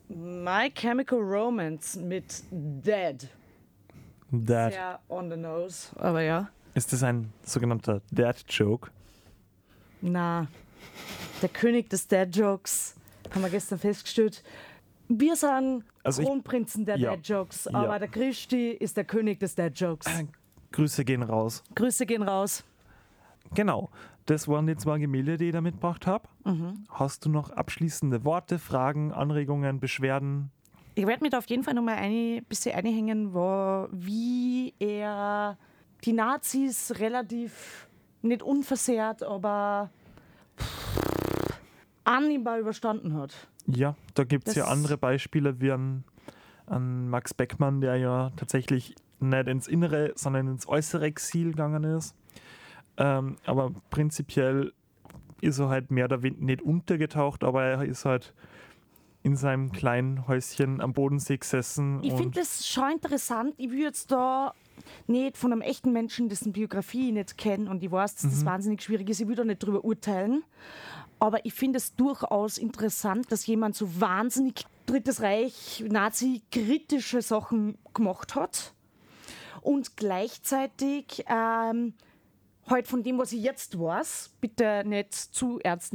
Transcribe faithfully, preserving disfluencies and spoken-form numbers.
My Chemical Romance mit Dead. Dead. Sehr on the nose, aber ja. Ist das ein sogenannter Dad-Joke? Na, der König des Dad-Jokes, haben wir gestern festgestellt. Wir sind Also ich- Kronprinzen der ja. Dad-Jokes, Ja. aber der Christi ist der König des Dad-Jokes. Grüße gehen raus. Grüße gehen raus. Genau, das waren die zwei Gemälde, die ich da mitgebracht habe. Mhm. Hast du noch abschließende Worte, Fragen, Anregungen, Beschwerden? Ich werde mir da auf jeden Fall noch mal ein bisschen einhängen, wo, wie er die Nazis relativ, nicht unversehrt, aber pff, annehmbar überstanden hat. Ja, da gibt es ja Das- andere Beispiele wie an, an Max Beckmann, der ja tatsächlich nicht ins Innere, sondern ins äußere Exil gegangen ist. Ähm, aber prinzipiell ist er halt mehr oder weniger nicht untergetaucht, aber er ist halt in seinem kleinen Häuschen am Bodensee gesessen. Ich und finde das schon interessant. Ich würde jetzt da nicht von einem echten Menschen, dessen Biografie ich nicht kenne und ich weiß, dass das wahnsinnig schwierig ist. Ich will da nicht drüber urteilen. Aber ich finde es durchaus interessant, dass jemand so wahnsinnig Drittes Reich, Nazi-kritische Sachen gemacht hat und gleichzeitig ähm, halt von dem, was ich jetzt weiß, bitte nicht zu ernst